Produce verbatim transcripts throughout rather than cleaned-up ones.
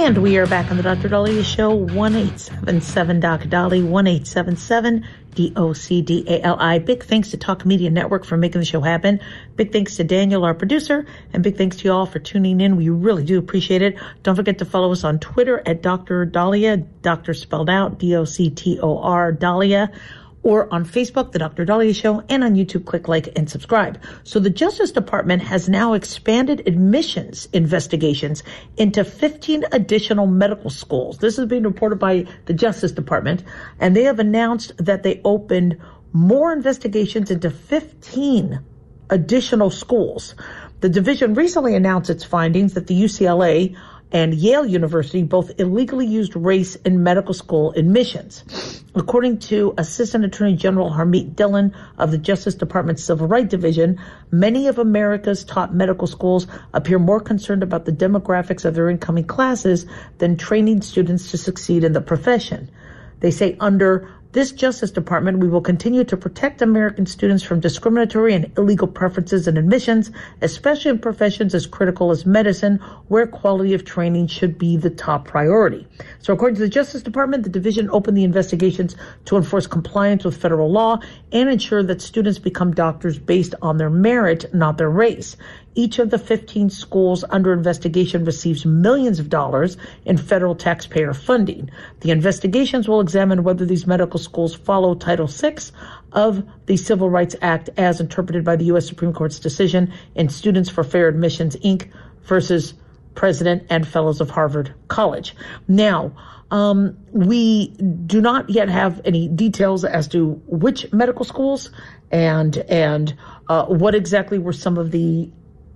And we are back on the Doctor Daliah Show, one eight seven seven Doc Dolly, one eight seven seven D O C D A L I. Big thanks to Talk Media Network for making the show happen. Big thanks to Daniel, our producer, and big thanks to you all for tuning in. We really do appreciate it. Don't forget to follow us on Twitter at Doctor Daliah, Doctor spelled out, D O C T O R, Daliah, or on Facebook, The Doctor Daliah Show, and on YouTube, click like and subscribe. So the Justice Department has now expanded admissions investigations into fifteen additional medical schools. This is being reported by the Justice Department, and they have announced that they opened more investigations into fifteen additional schools. The division recently announced its findings that the U C L A and Yale University both illegally used race in medical school admissions. According to Assistant Attorney General Harmeet Dillon of the Justice Department's Civil Rights Division, many of America's top medical schools appear more concerned about the demographics of their incoming classes than training students to succeed in the profession. They say under this Justice Department, we will continue to protect American students from discriminatory and illegal preferences in admissions, especially in professions as critical as medicine, where quality of training should be the top priority. So according to the Justice Department, the division opened the investigations to enforce compliance with federal law and ensure that students become doctors based on their merit, not their race. Each of the fifteen schools under investigation receives millions of dollars in federal taxpayer funding. The investigations will examine whether these medical schools follow Title six of the Civil Rights Act as interpreted by the U S Supreme Court's decision in Students for Fair Admissions, Incorporated versus President and Fellows of Harvard College. Now, um, we do not yet have any details as to which medical schools and and uh, what exactly were some of the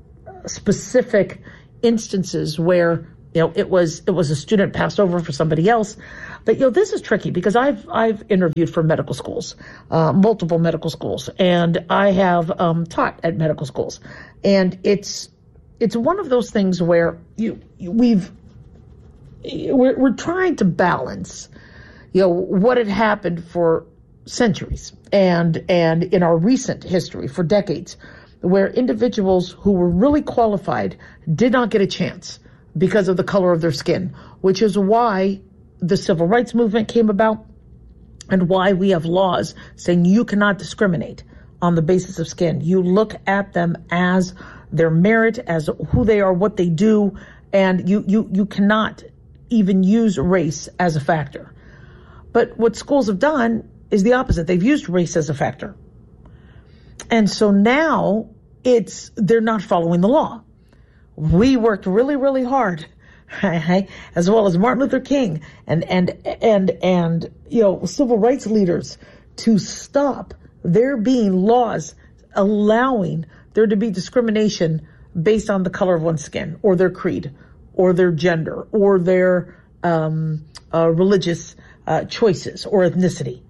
specific instances where, you know, it was it was a student passed over for somebody else. But, you know, this is tricky because I've I've interviewed for medical schools, uh, multiple medical schools, and I have um, taught at medical schools. And it's it's one of those things where you we've we're, we're trying to balance, you know, what had happened for centuries and and in our recent history for decades, where individuals who were really qualified did not get a chance because of the color of their skin, which is why the civil rights movement came about and why we have laws saying you cannot discriminate on the basis of skin. You look at them as their merit, as who they are, what they do, and you, you, you cannot even use race as a factor. But what schools have done is the opposite. They've used race as a factor. And so now it's, they're not following the law. We worked really, really hard, as well as Martin Luther King and, and, and, and, you know, civil rights leaders to stop there being laws allowing there to be discrimination based on the color of one's skin or their creed or their gender or their, um, uh, religious, uh, choices or ethnicity.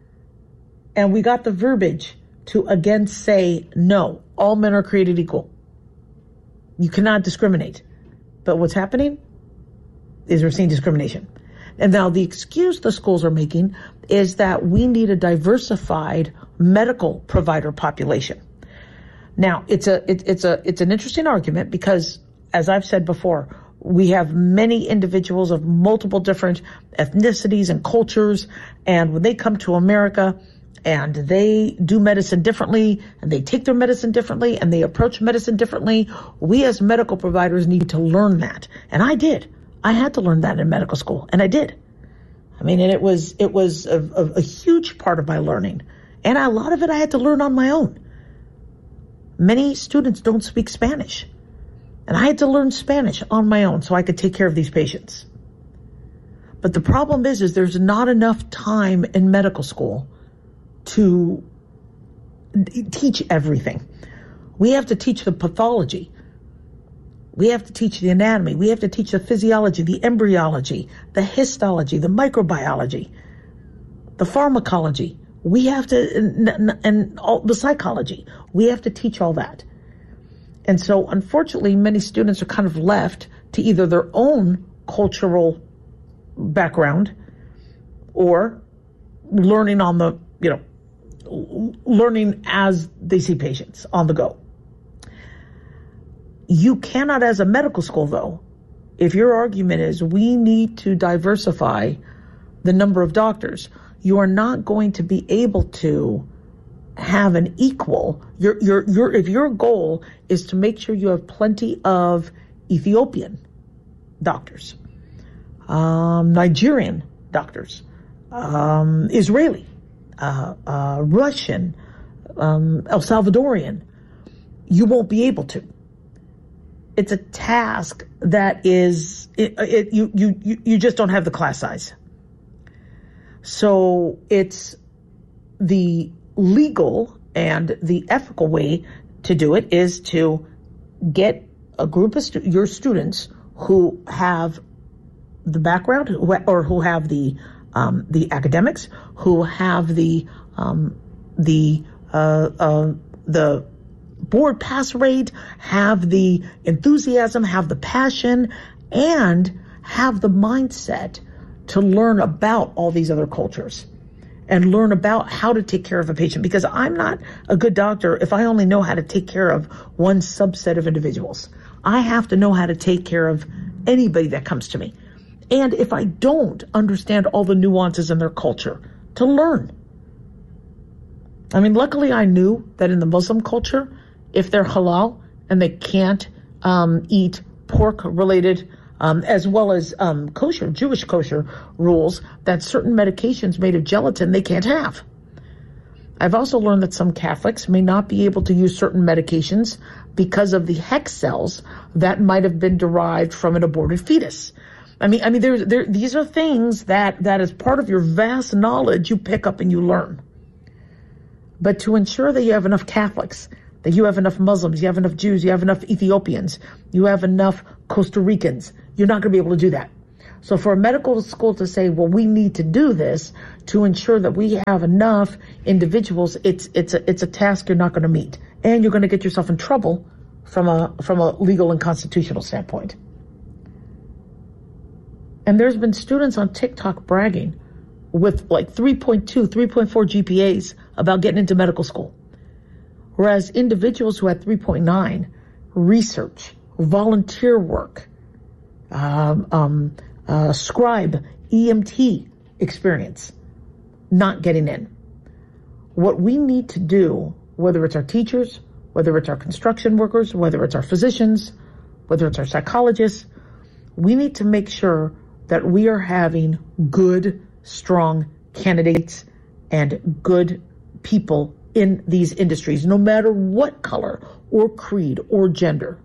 And we got the verbiage to again say, no, all men are created equal. You cannot discriminate. But what's happening is we're seeing discrimination. And now the excuse the schools are making is that we need a diversified medical provider population. Now, it's a it, it's a it's an interesting argument because, as I've said before, we have many individuals of multiple different ethnicities and cultures, and when they come to America and they do medicine differently, and they take their medicine differently, and they approach medicine differently, we as medical providers need to learn that. And I did. I had to learn that in medical school, and I did. I mean, and it was it was a, a, a huge part of my learning, and a lot of it I had to learn on my own. Many students don't speak Spanish, and I had to learn Spanish on my own so I could take care of these patients. But the problem is, is there's not enough time in medical school to teach everything. We have to teach the pathology. We have to teach the anatomy. We have to teach the physiology, the embryology, the histology, the microbiology, the pharmacology. We have to, and, and all the psychology. We have to teach all that. And so, unfortunately, many students are kind of left to either their own cultural background or learning on the, you know, learning as they see patients on the go. You cannot, as a medical school, though, if your argument is we need to diversify the number of doctors, you are not going to be able to have an equal. Your, your, your, if your goal is to make sure you have plenty of Ethiopian doctors, um, Nigerian doctors, um, Israeli, uh, uh, Russian, um, El Salvadorian, you won't be able to. It's a task that is, it, it, you, you, you just don't have the class size. So it's the legal and the ethical way to do it is to get a group of stu- your students who have the background who, or who have the um, the academics, who have the um, the uh, uh, the board pass rate, have the enthusiasm, have the passion, and have the mindset to learn about all these other cultures and learn about how to take care of a patient. Because I'm not a good doctor if I only know how to take care of one subset of individuals. I have to know how to take care of anybody that comes to me. And if I don't understand all the nuances in their culture, to learn. I mean, luckily I knew that in the Muslim culture, if they're halal and they can't um, eat pork related Um, as well as um, kosher, Jewish kosher rules, that certain medications made of gelatin they can't have. I've also learned that some Catholics may not be able to use certain medications because of the hex cells that might have been derived from an aborted fetus. I mean, I mean, there, there, these are things that, that as part of your vast knowledge you pick up and you learn. But to ensure that you have enough Catholics, that you have enough Muslims, you have enough Jews, you have enough Ethiopians, you have enough Costa Ricans, you're not going to be able to do that. So for a medical school to say, well, we need to do this to ensure that we have enough individuals, it's it's a it's a task you're not going to meet, and you're going to get yourself in trouble from a from a legal and constitutional standpoint. And there's been students on TikTok bragging with like three point two, three point four G P As about getting into medical school. Whereas individuals who had three point nine, research, volunteer work, um, um, uh, scribe, E M T experience, not getting in. What we need to do, whether it's our teachers, whether it's our construction workers, whether it's our physicians, whether it's our psychologists, we need to make sure that we are having good, strong candidates and good people in these industries, no matter what color or creed or gender.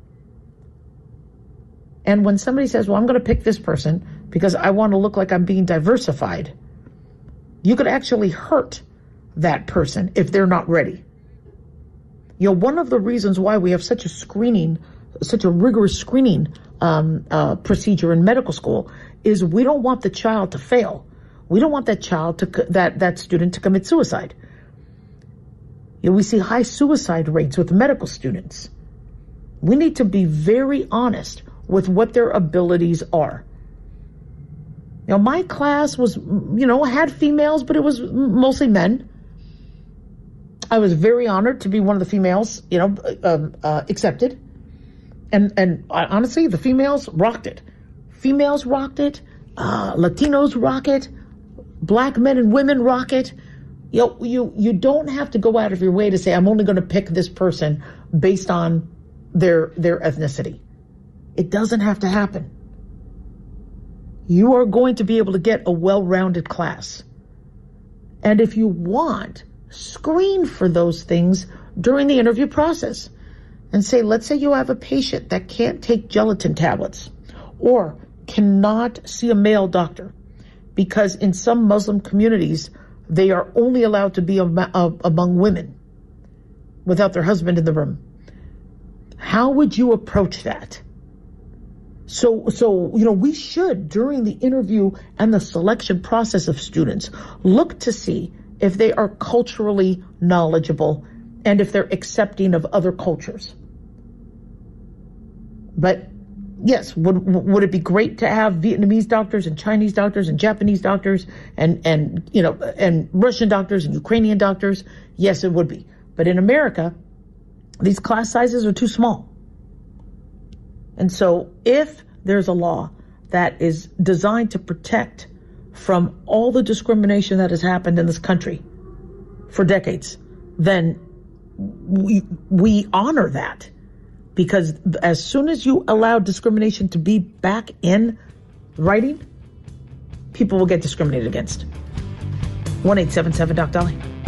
And when somebody says, well, I'm going to pick this person because I want to look like I'm being diversified, you could actually hurt that person if they're not ready. You know, one of the reasons why we have such a screening, such a rigorous screening um, uh, procedure in medical school is we don't want the child to fail. We don't want that child to, that, that student to commit suicide. You know, we see high suicide rates with medical students. We need to be very honest with what their abilities are. You know, my class was, you know, had females, but it was mostly men. I was very honored to be one of the females, you know, um, uh, accepted. And, and honestly, the females rocked it. Females rocked it. Uh, Latinos rock it. Black men and women rock it. You know, you, you don't have to go out of your way to say, I'm only going to pick this person based on their, their ethnicity. It doesn't have to happen. You are going to be able to get a well-rounded class. And if you want, screen for those things during the interview process and say, let's say you have a patient that can't take gelatin tablets or cannot see a male doctor because in some Muslim communities, they are only allowed to be among women without their husband in the room. How would you approach that? So, so, you know, we should, during the interview and the selection process of students, look to see if they are culturally knowledgeable and if they're accepting of other cultures. But yes, would would it be great to have Vietnamese doctors and Chinese doctors and Japanese doctors and, and, you know, and Russian doctors and Ukrainian doctors? Yes, it would be. But in America, these class sizes are too small. And so if there's a law that is designed to protect from all the discrimination that has happened in this country for decades, then we we honor that. Because as soon as you allow discrimination to be back in writing, people will get discriminated against. one eight seven seven Doc Dolly.